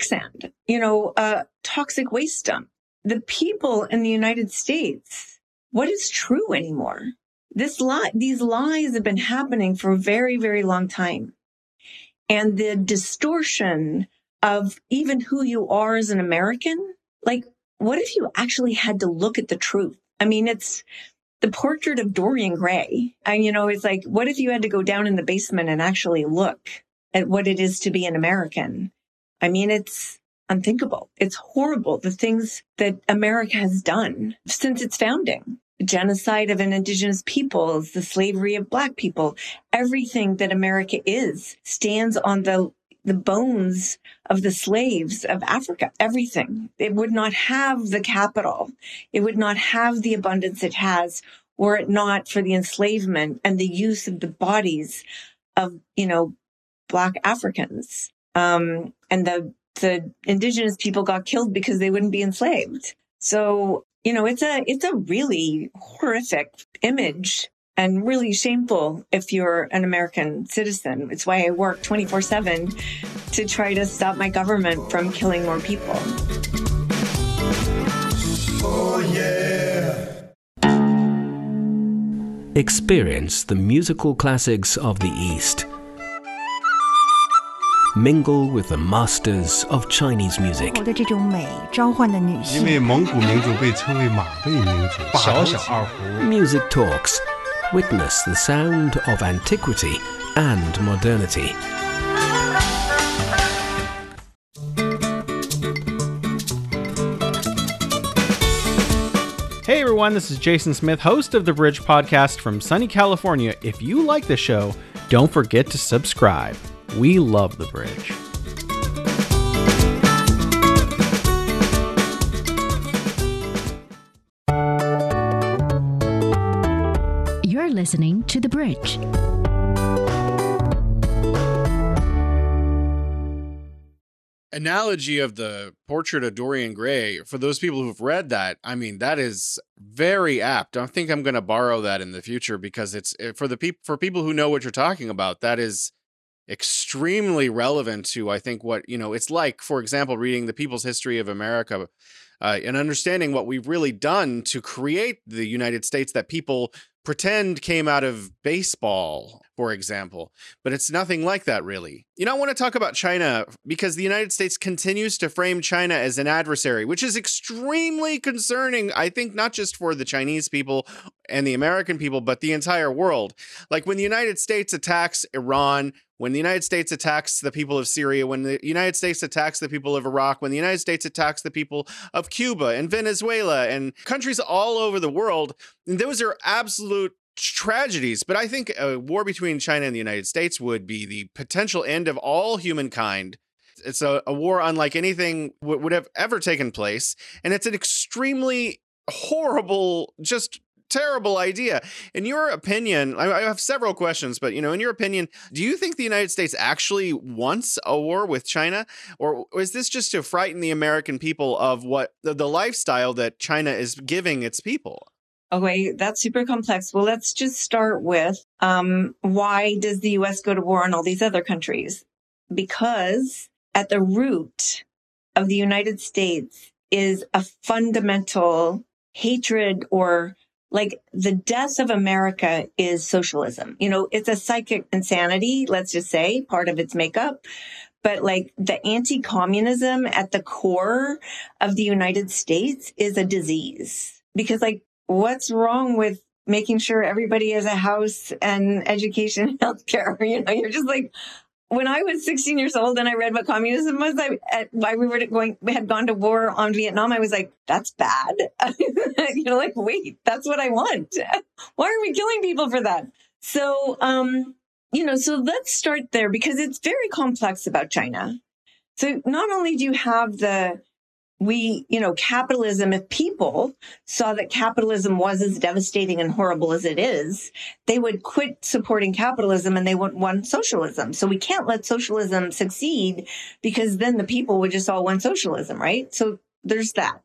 quicksand, toxic waste dump. The people in the United States, what is true anymore? These lies have been happening for a very, very long time. And the distortion of even who you are as an American, like, what if you actually had to look at the truth? I mean, it's the portrait of Dorian Gray. And, it's like, what if you had to go down in the basement and actually look at what it is to be an American? I mean, it's unthinkable. It's horrible, the things that America has done since its founding. The genocide of an indigenous peoples, the slavery of Black people, everything that America is stands on the bones of the slaves of Africa, everything. It would not have the capital. It would not have the abundance it has were it not for the enslavement and the use of the bodies of, Black Africans. And the indigenous people got killed because they wouldn't be enslaved. So, it's a really horrific image and really shameful if you're an American citizen. It's why I work 24/7 to try to stop my government from killing more people. Oh, yeah. Experience the musical classics of the East. Mingle with the masters of Chinese music. 的这种美召唤的女性。 因为蒙古民族被称为马背民族，小小二胡。 Music Talks. Witness the sound of antiquity and modernity. Hey everyone, this is Jason Smith, host of The Bridge Podcast from sunny California. If you like the show, don't forget to subscribe. We love The Bridge. You're listening to The Bridge. Analogy of the portrait of Dorian Gray, for those people who've read that, I mean, that is very apt. I think I'm going to borrow that in the future because it's for people who know what you're talking about. That is extremely relevant to, I think, what, it's like, for example, reading the People's History of America and understanding what we've really done to create the United States that people pretend came out of baseball, for example, but it's nothing like that, really. I want to talk about China because the United States continues to frame China as an adversary, which is extremely concerning, I think, not just for the Chinese people and the American people, but the entire world. Like when the United States attacks Iran, when the United States attacks the people of Syria, when the United States attacks the people of Iraq, when the United States attacks the people of Cuba and Venezuela and countries all over the world, those are absolute tragedies. But I think a war between China and the United States would be the potential end of all humankind. It's a war unlike anything would have ever taken place. And it's an extremely horrible, just terrible idea. In your opinion, I have several questions, but, in your opinion, do you think the United States actually wants a war with China? Or is this just to frighten the American people of what the lifestyle that China is giving its people? Okay, that's super complex. Well, let's just start with why does the U.S. go to war on all these other countries? Because at the root of the United States is a fundamental hatred, or like the death of America is socialism. It's a psychic insanity, let's just say, part of its makeup. But like the anti-communism at the core of the United States is a disease. Because like, what's wrong with making sure everybody has a house and education and healthcare? You're just like, when I was 16 years old and I read what communism was, why we had gone to war on Vietnam, I was like, that's bad. Like, wait, that's what I want. Why are we killing people for that? So, so let's start there because it's very complex about China. So not only do you have capitalism, if people saw that capitalism was as devastating and horrible as it is, they would quit supporting capitalism and they would want socialism. So we can't let socialism succeed because then the people would just all want socialism, right? So there's that.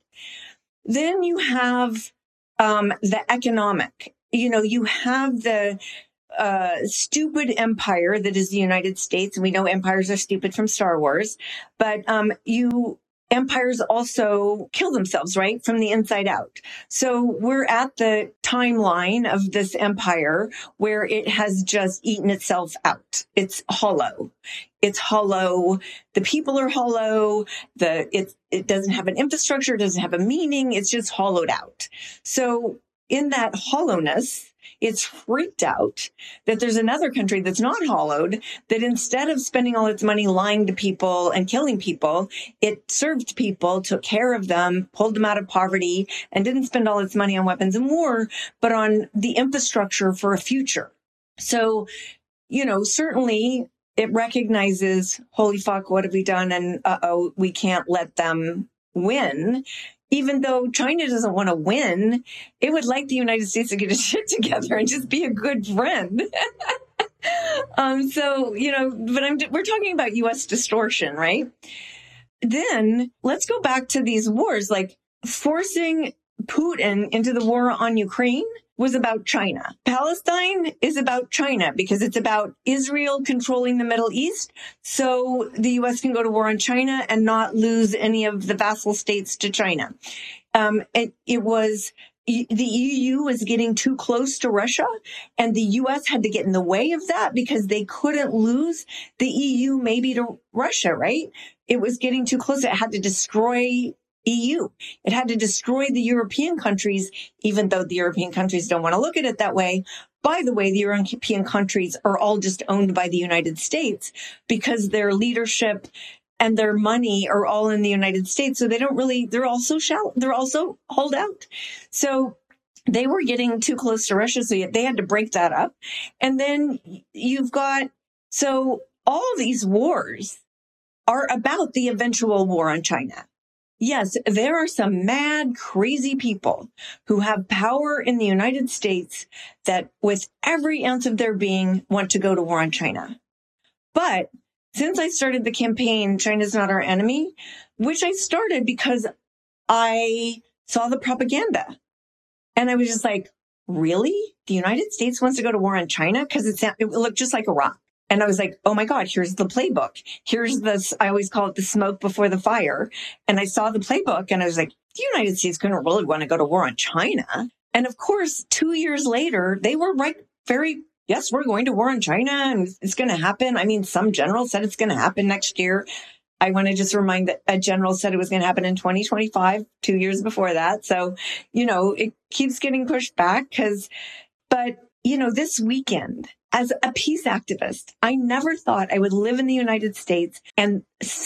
Then you have the economic, you have the stupid empire that is the United States. And we know empires are stupid from Star Wars, but empires also kill themselves, right? From the inside out. So we're at the timeline of this empire where it has just eaten itself out. It's hollow. It's hollow. The people are hollow. It doesn't have an infrastructure. It doesn't have a meaning. It's just hollowed out. So in that hollowness, it's freaked out that there's another country that's not hollowed, that instead of spending all its money lying to people and killing people, it served people, took care of them, pulled them out of poverty, and didn't spend all its money on weapons and war, but on the infrastructure for a future. So, certainly it recognizes, holy fuck, what have we done? And we can't let them win. Even though China doesn't want to win, it would like the United States to get its shit together and just be a good friend. We're talking about U.S. distortion, right? Then let's go back to these wars, like forcing Putin into the war on Ukraine was about China. Palestine is about China because it's about Israel controlling the Middle East. So the U.S. can go to war on China and not lose any of the vassal states to China. It was the EU was getting too close to Russia, and the U.S. had to get in the way of that because they couldn't lose the EU maybe to Russia, right? It was getting too close. It had to destroy EU. It had to destroy the European countries, even though the European countries don't want to look at it that way. By the way, the European countries are all just owned by the United States because their leadership and their money are all in the United States. So they're also hauled out. So they were getting too close to Russia. So they had to break that up. And then so all these wars are about the eventual war on China. Yes, there are some mad, crazy people who have power in the United States that with every ounce of their being want to go to war on China. But since I started the campaign, China's Not Our Enemy, which I started because I saw the propaganda. And I was just like, really? The United States wants to go to war on China? Because it looked just like Iraq. And I was like, oh my God, here's the playbook. I always call it the smoke before the fire. And I saw the playbook and I was like, the United States couldn't really want to go to war on China. And of course, 2 years later, they were yes, we're going to war on China and it's going to happen. I mean, some general said it's going to happen next year. I want to just remind that a general said it was going to happen in 2025, 2 years before that. So, it keeps getting pushed back but this weekend, as a peace activist, I never thought I would live in the United States and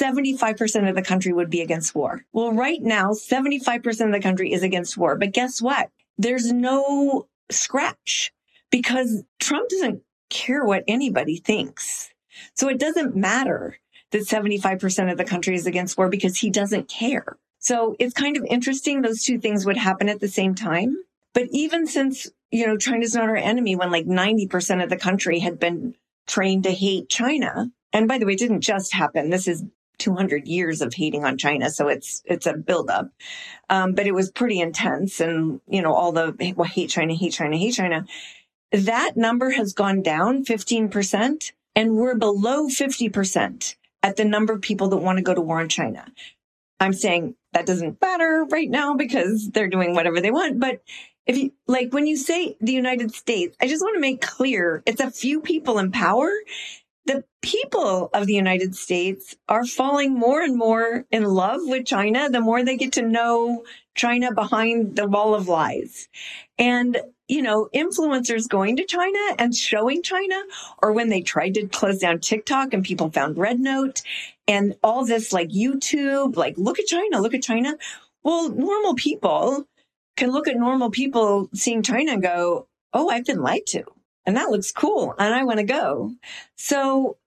75% of the country would be against war. Well, right now, 75% of the country is against war. But guess what? There's no scratch because Trump doesn't care what anybody thinks. So it doesn't matter that 75% of the country is against war because he doesn't care. So it's kind of interesting those two things would happen at the same time. But even since, China's not our enemy, when like 90% of the country had been trained to hate China. And by the way, it didn't just happen. This is 200 years of hating on China. So it's a buildup. But it was pretty intense. And, all the hate China, hate China, hate China. That number has gone down 15%. And we're below 50% at the number of people that want to go to war on China. I'm saying that doesn't matter right now because they're doing whatever they want. But if you when you say the United States, I just want to make clear it's a few people in power. The people of the United States are falling more and more in love with China the more they get to know China behind the wall of lies. And, influencers going to China and showing China, or when they tried to close down TikTok and people found Red Note and all this YouTube, look at China, look at China. Well, normal people can look at normal people seeing China and go, oh, I've been lied to. And that looks cool. And I want to go. So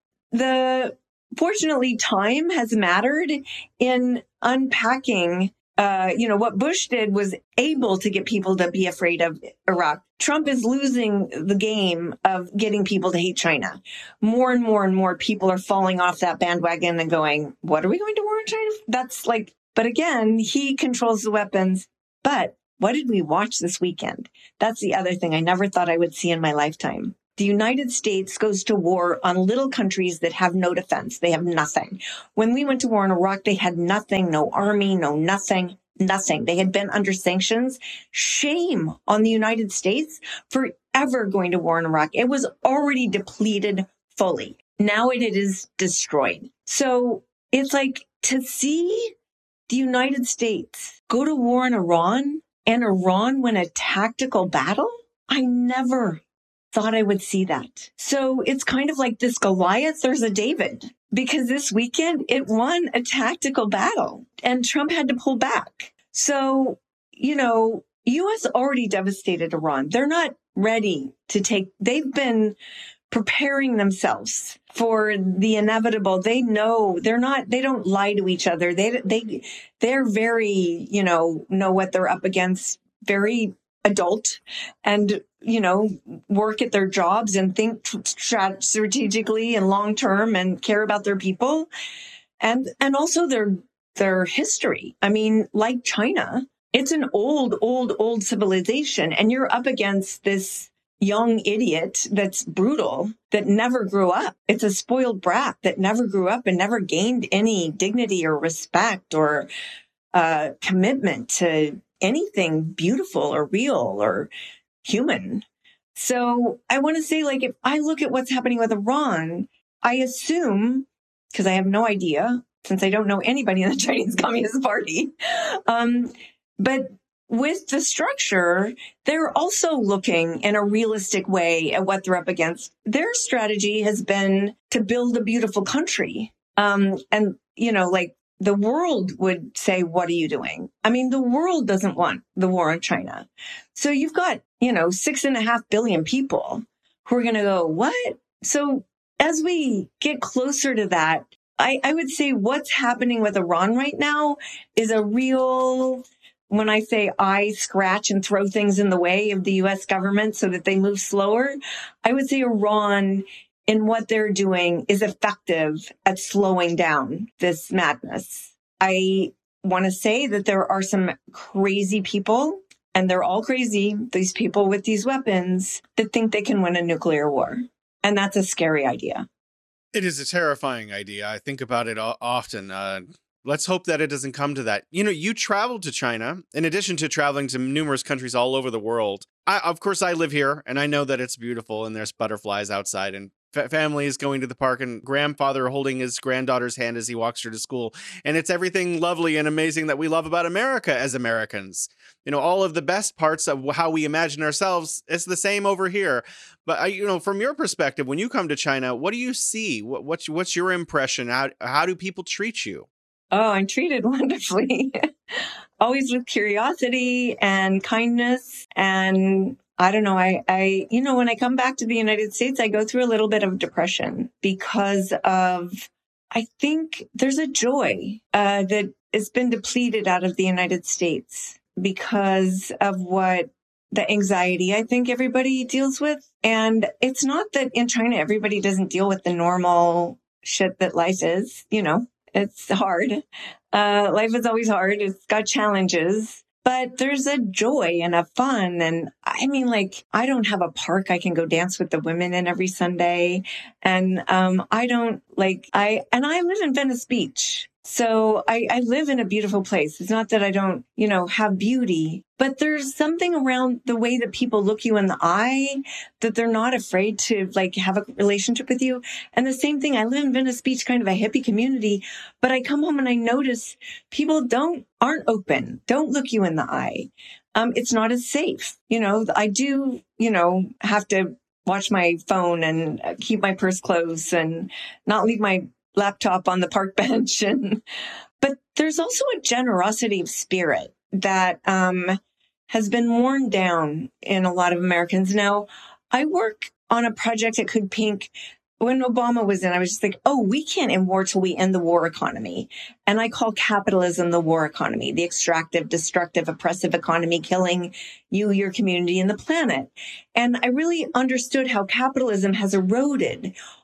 fortunately, time has mattered in unpacking. What Bush did was able to get people to be afraid of Iraq. Trump is losing the game of getting people to hate China. More and more and more people are falling off that bandwagon and going, what are we going to war on China? But again, he controls the weapons. But what did we watch this weekend? That's the other thing I never thought I would see in my lifetime. The United States goes to war on little countries that have no defense. They have nothing. When we went to war in Iraq, they had nothing, no army, no nothing. They had been under sanctions. Shame on the United States for ever going to war in Iraq. It was already depleted fully. Now it is destroyed. So it's like to see the United States go to war in Iran and Iran win a tactical battle. I never thought I would see that. So it's kind of like this Goliath, there's a David, because this weekend it won a tactical battle and Trump had to pull back. So, U.S. already devastated Iran. They're not ready to they've been preparing themselves for the inevitable. They know they don't lie to each other. They're very, know what they're up against, very adult, and, work at their jobs and think strategically and long term and care about their people and also their history. I mean, like China, it's an old civilization, and you're up against this young idiot that's brutal, that never grew up. It's a spoiled brat that never grew up and never gained any dignity or respect or commitment to anything beautiful or real or human. So I want to say, if I look at what's happening with Iran, I assume, because I have no idea, since I don't know anybody in the Chinese Communist Party, but with the structure, they're also looking in a realistic way at what they're up against. Their strategy has been to build a beautiful country. The world would say, what are you doing? I mean, the world doesn't want the war on China. So you've got, 6.5 billion people who are going to go, what? So as we get closer to that, I would say what's happening with Iran right now is a real, when I say I scratch and throw things in the way of the U.S. government so that they move slower, I would say Iran in what they're doing is effective at slowing down this madness. I want to say that there are some crazy people, and they're all crazy, these people with these weapons, that think they can win a nuclear war. And that's a scary idea. It is a terrifying idea. I think about it often. Let's hope that it doesn't come to that. You traveled to China, in addition to traveling to numerous countries all over the world. Of course, I live here, and I know that it's beautiful, and there's butterflies outside, and families going to the park, and grandfather holding his granddaughter's hand as he walks her to school. And it's everything lovely and amazing that we love about America as Americans. All of the best parts of how we imagine ourselves is the same over here. But, from your perspective, when you come to China, what do you see? What's your impression? How do people treat you? Oh, I'm treated wonderfully. Always with curiosity and kindness. And I don't know, when I come back to the United States, I go through a little bit of depression because of, I think there's a joy that has been depleted out of the United States because of what the anxiety I think everybody deals with. And it's not that in China, everybody doesn't deal with the normal shit that life is, it's hard. Life is always hard. It's got challenges. But there's a joy and a fun. And I mean, I don't have a park I can go dance with the women in every Sunday. And I live in Venice Beach. So I live in a beautiful place. It's not that I don't, have beauty, but there's something around the way that people look you in the eye that they're not afraid to have a relationship with you. And the same thing, I live in Venice Beach, kind of a hippie community, but I come home and I notice people aren't open, don't look you in the eye. It's not as safe. I do, have to watch my phone and keep my purse closed and not leave my laptop on the park bench. But there's also a generosity of spirit that has been worn down in a lot of Americans. Now, I work on a project at Cook Pink. When Obama was in, I was just like, we can't end war till we end the war economy. And I call capitalism the war economy, the extractive, destructive, oppressive economy, killing you, your community, and the planet. And I really understood how capitalism has eroded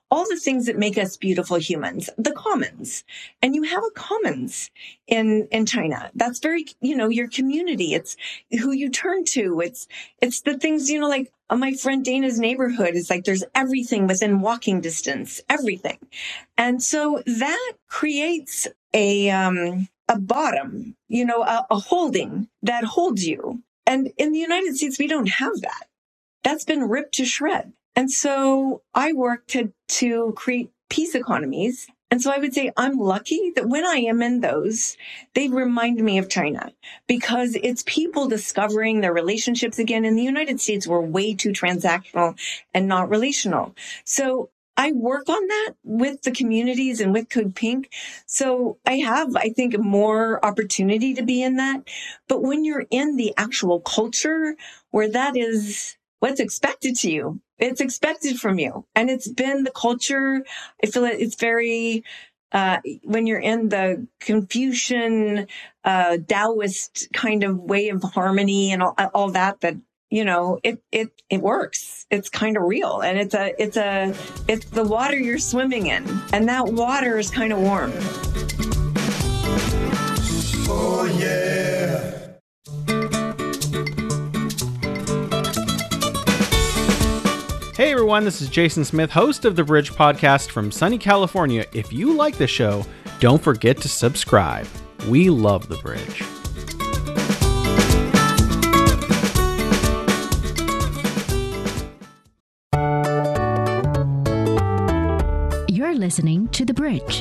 all the things that make us beautiful humans, the commons. And you have a commons in China. That's very, your community. It's who you turn to. It's the things, like my friend Dana's neighborhood is like, there's everything within walking distance, everything. And so that creates a bottom, a holding that holds you. And in the United States, we don't have that. That's been ripped to shreds. And so I work to create peace economies. And so I would say I'm lucky that when I am in those, they remind me of China, because it's people discovering their relationships again. In the United States, we're way too transactional and not relational. So I work on that with the communities and with Code Pink. So I have, I think, more opportunity to be in that. But when you're in the actual culture where that is what's expected to you, it's expected from you. And it's been the culture. I feel it's very, when you're in the Confucian, Taoist kind of way of harmony and all that, it works. It's kind of real. And it's the water you're swimming in. And that water is kind of warm. Oh, yeah. Hey everyone, this is Jason Smith, host of the Bridge Podcast from sunny California. If you like the show, don't forget to subscribe. We love the Bridge. You're listening to The Bridge.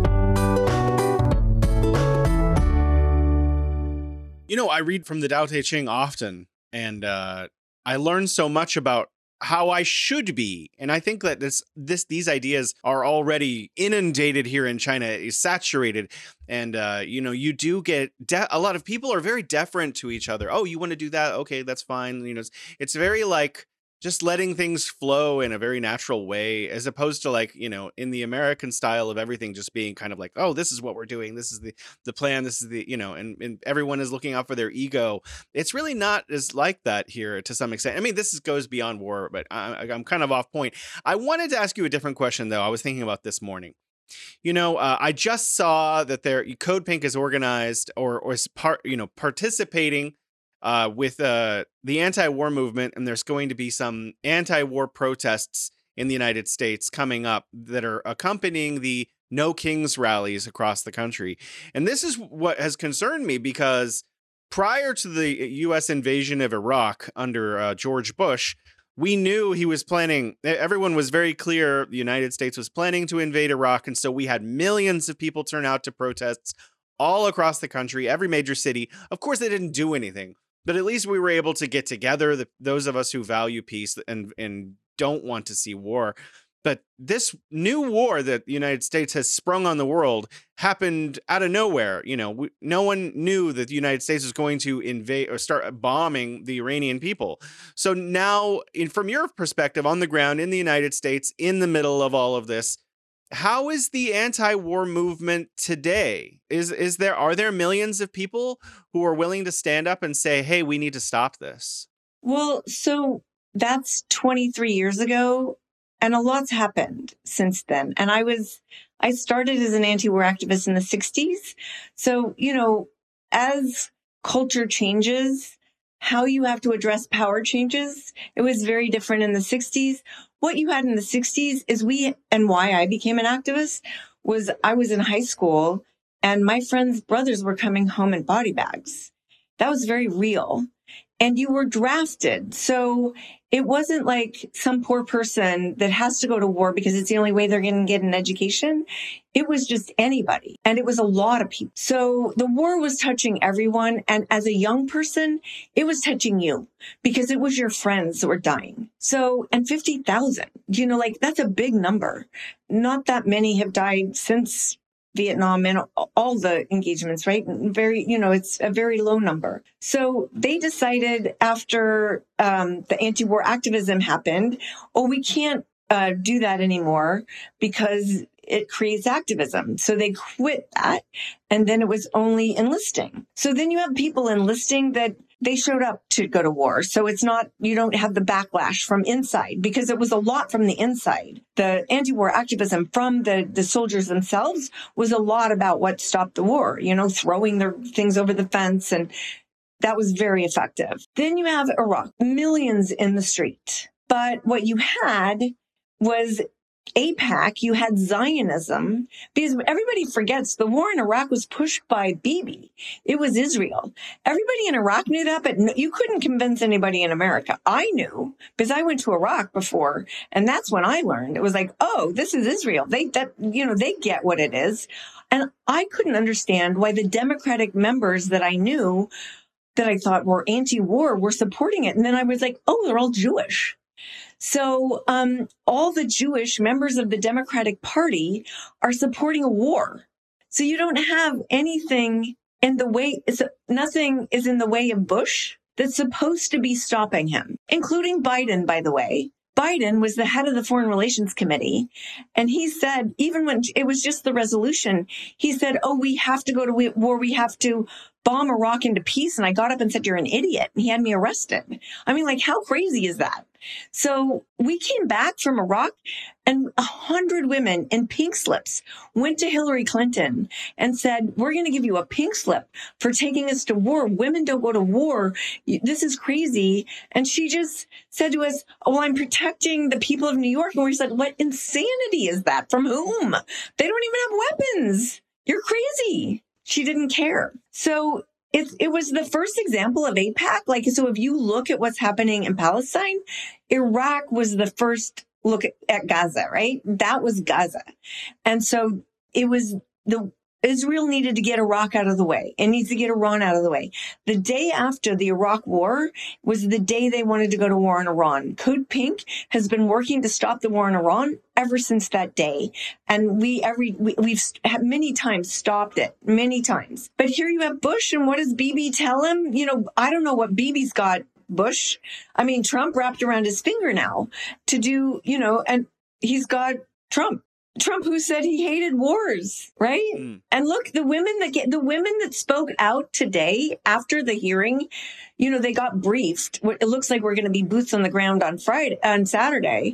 I read from the Tao Te Ching often, and I learn so much about how I should be. And I think that these ideas are already inundated here in China, is saturated. And, you do get a lot of people are very deferent to each other. Oh, you want to do that? Okay, that's fine. It's very like just letting things flow in a very natural way, as opposed to like, in the American style of everything just being kind of like, oh, this is what we're doing. This is the plan. This is and everyone is looking out for their ego. It's really not as like that here to some extent. I mean, this goes beyond war, but I'm kind of off point. I wanted to ask you a different question, though. I was thinking about this morning. I just saw that Code Pink is organized or is participating with the anti-war movement, and there's going to be some anti-war protests in the United States coming up that are accompanying the No Kings rallies across the country. And this is what has concerned me, because prior to the U.S. invasion of Iraq under George Bush, we knew he was planning. Everyone was very clear the United States was planning to invade Iraq. And so we had millions of people turn out to protests all across the country, every major city. Of course, they didn't do anything, but at least we were able to get together, those of us who value peace and don't want to see war. But this new war that the United States has sprung on the world happened out of nowhere. No one knew that the United States was going to invade or start bombing the Iranian people. So now, from your perspective on the ground in the United States, in the middle of all of this, how is the anti-war movement today? Are there millions of people who are willing to stand up and say, hey, we need to stop this? Well, so that's 23 years ago. And a lot's happened since then. And I started as an anti-war activist in the 60s. So, as culture changes, how you have to address power changes. It was very different in the 60s. What you had in the 60s is and why I became an activist was I was in high school and my friends' brothers were coming home in body bags. That was very real. And you were drafted. So it wasn't like some poor person that has to go to war because it's the only way they're going to get an education. It was just anybody. And it was a lot of people. So the war was touching everyone. And as a young person, it was touching you because it was your friends that were dying. So, and 50,000, that's a big number. Not that many have died since Vietnam and all the engagements, right? It's a very low number. So they decided after the anti-war activism happened, we can't do that anymore because it creates activism. So they quit that. And then it was only enlisting. So then you have people enlisting that they showed up to go to war. So it's not, you don't have the backlash from inside, because it was a lot from the inside. The anti-war activism from the soldiers themselves was a lot about what stopped the war, throwing their things over the fence. And that was very effective. Then you have Iraq, millions in the street. But what you had was AIPAC, you had Zionism, because everybody forgets the war in Iraq was pushed by Bibi. It was Israel. Everybody in Iraq knew that, but you couldn't convince anybody in America. I knew, because I went to Iraq before, and that's when I learned. It was like, oh, this is Israel. They get what it is. And I couldn't understand why the Democratic members that I knew that I thought were anti-war were supporting it. And then I was like, oh, they're all Jewish. So all the Jewish members of the Democratic Party are supporting a war. So you don't have anything in the way, nothing is in the way of Bush that's supposed to be stopping him, including Biden, by the way. Biden was the head of the Foreign Relations Committee. And he said, even when it was just the resolution, he said, oh, we have to go to war. We have to bomb Iraq into peace. And I got up and said, you're an idiot. And he had me arrested. I mean, like, how crazy is that? So we came back from Iraq, and 100 women in pink slips went to Hillary Clinton and said, we're going to give you a pink slip for taking us to war. Women don't go to war. This is crazy. And she just said to us, oh, well, I'm protecting the people of New York. And we said, what insanity is that? From whom? They don't even have weapons. You're crazy. She didn't care. So it was the first example of AIPAC. Like, so if you look at what's happening in Palestine, Iraq was the first look at Gaza, right? That was Gaza. And so it was Israel needed to get Iraq out of the way. It needs to get Iran out of the way. The day after the Iraq war was the day they wanted to go to war in Iran. Code Pink has been working to stop the war in Iran ever since that day. And we've many times stopped it, many times. But here you have Bush, and what does Bibi tell him? I don't know what Bibi's got Bush. I mean, Trump wrapped around his finger now to do, and he's got Trump who said he hated wars, right? And look, the women that spoke out today after the hearing, they got briefed. It looks like we're going to be boots on the ground on Saturday.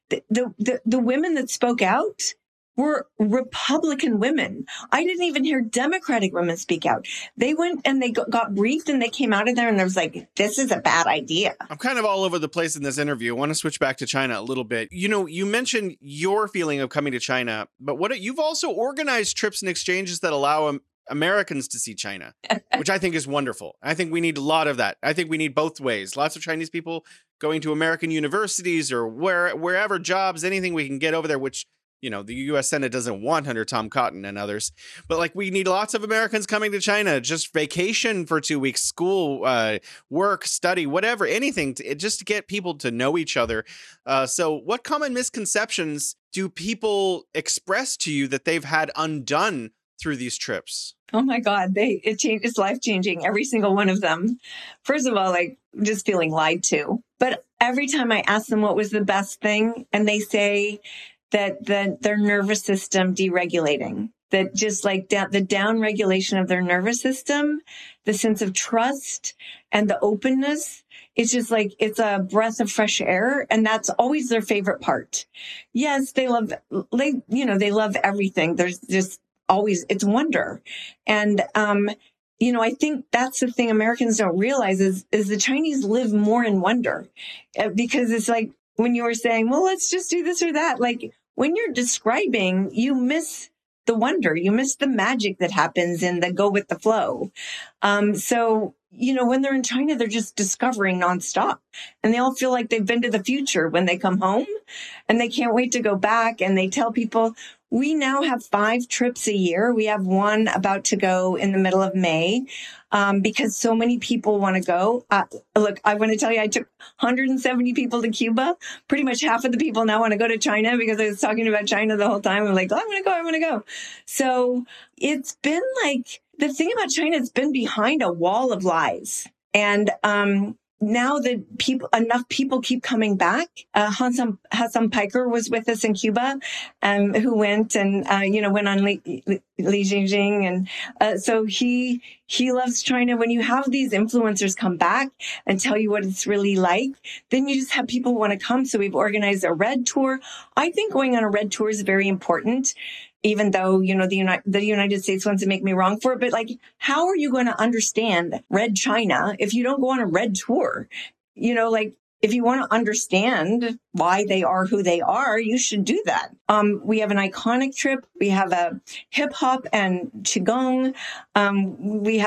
The women that spoke out were Republican women. I didn't even hear Democratic women speak out. They went and they got briefed, and they came out of there and there was like, this is a bad idea. I'm kind of all over the place in this interview. I want to switch back to China a little bit. You mentioned your feeling of coming to China, but you've also organized trips and exchanges that allow Americans to see China, which I think is wonderful. I think we need a lot of that. I think we need both ways. Lots of Chinese people going to American universities or wherever jobs, anything we can get over there, which the U.S. Senate doesn't want under Tom Cotton and others. But we need lots of Americans coming to China, just vacation for 2 weeks, school, work, study, whatever, anything, just to get people to know each other. So what common misconceptions do people express to you that they've had undone through these trips? Oh my God, it's life-changing, every single one of them. First of all, just feeling lied to. But every time I ask them what was the best thing, and they say that their nervous system deregulating, that just the down regulation of their nervous system, the sense of trust and the openness, it's just it's a breath of fresh air. And that's always their favorite part. Yes, they love everything. There's just always, it's wonder. And, I think that's the thing Americans don't realize is the Chinese live more in wonder, because it's like when you were saying, well, let's just do this or that. When you're describing, you miss the wonder, you miss the magic that happens in the go with the flow. So, when they're in China, they're just discovering nonstop, and they all feel like they've been to the future when they come home, and they can't wait to go back. And they tell people, we now have 5 trips a year. We have one about to go in the middle of May, because so many people want to go. Look, I want to tell you, I took 170 people to Cuba. Pretty much half of the people now want to go to China, because I was talking about China the whole time. I'm like, oh, I want to go. So it's been the thing about China, it's been behind a wall of lies. And now that enough people keep coming back. Hassan Piker was with us in Cuba, who went and, went on Li Jingjing. And so he loves China. When you have these influencers come back and tell you what it's really like, then you just have people want to come. So we've organized a Red Tour. I think going on a Red Tour is very important, even though, the United States wants to make me wrong for it. But like, how are you going to understand Red China if you don't go on a Red Tour? If you want to understand why they are who they are, you should do that. We have an iconic trip. We have a hip hop and Qigong. We have